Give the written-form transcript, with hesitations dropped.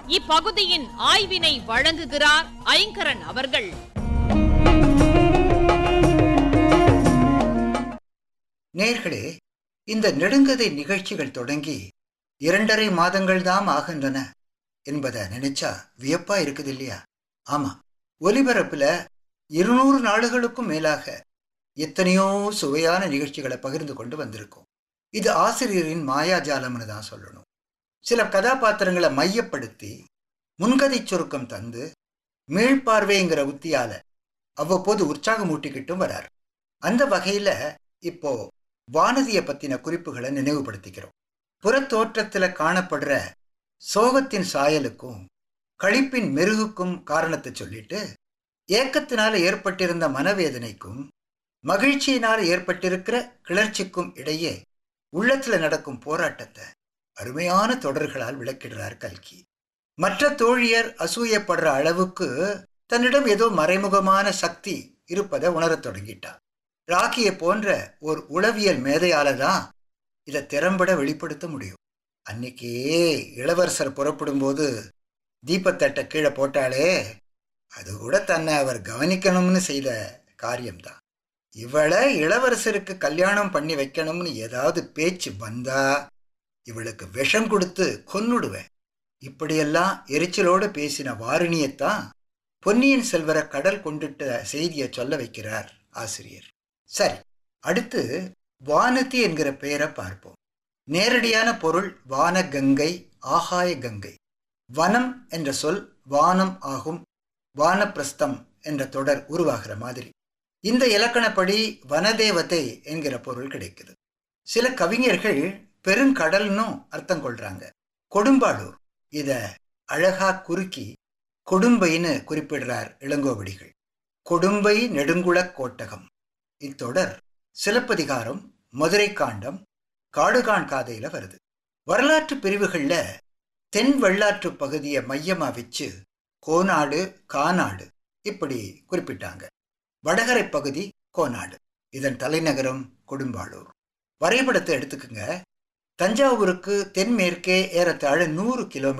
இப்பகுதியின் ஆய்வினை வழங்குகிறார் ஐங்கரன் அவர்கள். நேர்களே, இந்த நெடுங்கதை நிகழ்ச்சிகள் தொடங்கி 2.5 மாதங்கள் தான் ஆகின்றன என்பதை நினைச்சா வியப்பா இருக்குது இல்லையா? ஆமா, ஒலிபரப்புல 200 நாடுகளுக்கும் மேலாக எத்தனையோ சுவையான நிகழ்ச்சிகளை பகிர்ந்து கொண்டு வந்திருக்கோம். இது ஆசிரியரின் மாயாஜாலம்னு தான் சொல்லணும். சில கதாபாத்திரங்களை மையப்படுத்தி முன்கதை சுருக்கம் தந்து மீள்பார்வைங்கிற உத்தியால அவ்வப்போது உற்சாகம் ஊட்டிக்கிட்டும் வரார். அந்த வகையில இப்போ வானதியை பத்தின குறிப்புகளை நினைவுபடுத்திக்கிறோம். புறத்தோற்றத்துல காணப்படுற சோகத்தின் சாயலுக்கும் களிப்பின் மெருகுக்கும் காரணத்தை சொல்லிட்டு, ஏக்கத்தினால ஏற்பட்டிருந்த மனவேதனைக்கும் மகிழ்ச்சியினால் ஏற்பட்டிருக்கிற கிளர்ச்சிக்கும் இடையே உள்ளத்துல நடக்கும் போராட்டத்தை அருமையான தொடர்களால் விளக்கிடுறார் கல்கி. மற்ற தோழியர் அசூயப்படுற அளவுக்கு தன்னிடம் ஏதோ மறைமுகமான சக்தி இருப்பதை உணரத் தொடங்கிட்டார். ராகியை போன்ற ஒரு உளவியல் மேதையால தான் இதை திறம்பட வெளிப்படுத்த முடியும். அன்னைக்கே இளவரசர் புறப்படும் போது தீபத்தட்டை கீழே போட்டாலே அது கூட தன்னை அவர் கவனிக்கணும்னு செய்த காரியம்தான். இவளை இளவரசருக்கு கல்யாணம் பண்ணி வைக்கணும்னு ஏதாவது பேச்சு வந்தா இவளுக்கு விஷம் கொடுத்து கொன்னுடுவேன். இப்படியெல்லாம் எரிச்சலோடு பேசின வாரிணியத்தான் பொன்னியின் செல்வரை கடல் கொண்டுட்ட செய்தியை சொல்ல வைக்கிறார் ஆசிரியர். சரி, அடுத்து வானதி என்கிற பெயரை பார்ப்போம். நேரடியான பொருள் வானகங்கை, ஆகாய கங்கை. வனம் என்ற சொல் வானம் ஆகும். வானப்பிரஸ்தம் என்ற தொடர் உருவாகிற மாதிரி இந்த இலக்கணப்படி வனதேவதை என்கிற பொருள் கிடைக்குது. சில கவிஞர்கள் பெருங்கடல்னும் அர்த்தம் கொள்றாங்க. கொடும்பாளூர் இத அழகா குறுக்கி கொடும்பைன்னு குறிப்பிடுறார் இளங்கோவடிகள். கொடும்பை நெடுங்குளக் கோட்டகம். இத்தொடர் சிலப்பதிகாரம், மதுரை காண்டம், காடுகான் காதையில வருது. வரலாற்று பிரிவுகள்ல தென் வெள்ளாற்று பகுதியை மையமா வச்சு கோநாடு, காநாடு இப்படி குறிப்பிட்டாங்க. வடகரை பகுதி கோநாடு, இதன் தலைநகரம் கொடும்பாளூர். வரைபடத்தை எடுத்துக்குங்க. தஞ்சாவூருக்கு தென்மேற்கே ஏறத்தாழ 100 கிலோமீட்டர்